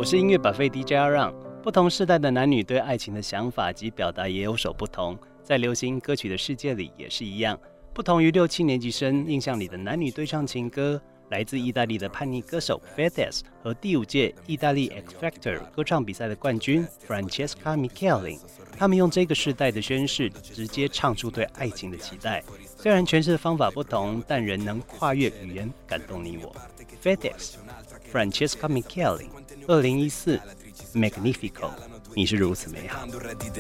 我是音乐把费 DJ 阿让。不同世代的男女对爱情的想法及表达也有所不同，在流行歌曲的世界里也是一样。不同于6、7年级生印象里的男女对唱情歌，来自意大利的叛逆歌手 Fedez 和第5届意大利 X Factor 歌唱比赛的冠军 Francesca Michelin， 他们用这个世代的宣誓，直接唱出对爱情的期待。虽然诠释的方法不同，但仍能跨越语言感动你我。Fedez Francesca Michelin 2014 Magnifico， 你是如此美好。